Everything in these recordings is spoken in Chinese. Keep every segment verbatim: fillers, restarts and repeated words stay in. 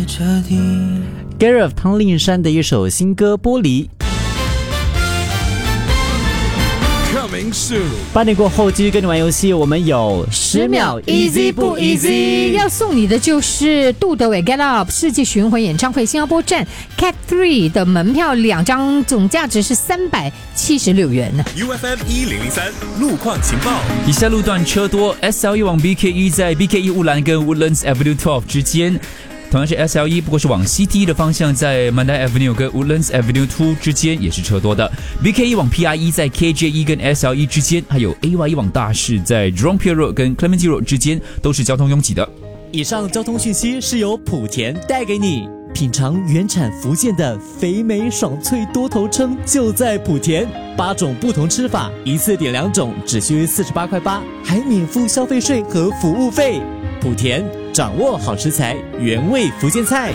彻底。 Gareth 汤令山的一首新歌《玻璃》。八点过后继续跟你玩游戏，我们有十秒 easy 不 easy， 要送你的就是杜德伟 Get Up 世界巡回演唱会新加坡站 Cat 三 的门票两张，总价值是三百七十六元。 U F M 一零零三路况情报， 以下路段车多 ，S L E 往 B K 一 在 B K 一 乌兰跟 Woodlands Avenue 十二之间。同样是 S L E， 不过是往 C T 的方向，在 Mandai Avenue 跟 Woodlands Avenue 二之间也是车多的。B K 一 往 P I 一 在 K J 一 跟 S L E 之间，还有 A Y 一往大市在 Jurong Pier Road 跟 Clementi Road 之间都是交通拥挤的。 以上交通讯息是由莆田带给你。品尝原产福建的肥美爽脆多头称，就在莆田。八种不同吃法，一次点两种，只需四十八块八，还免付消费税和服务费。莆田，掌握好食材，原味福建菜。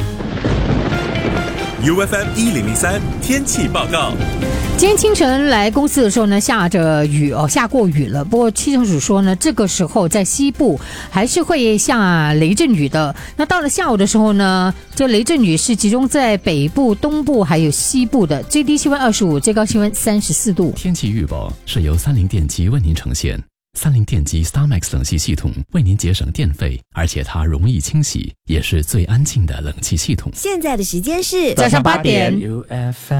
U F M 一零零三天气报告。 今天清晨来公司的时候呢，下着雨哦，下过雨了。不过气象署说呢，这个时候在西部还是会下雷阵雨的。那到了下午的时候呢，这雷阵雨是集中在北部、东部还有西部的，最低气温二十五，最高气温三十四度。 天气预报是由三菱电机为您呈现。三菱电机 StarMax 冷气系统为您节省电费，而且它容易清洗，也是最安静的冷气系统。 现在的时间是早上八点。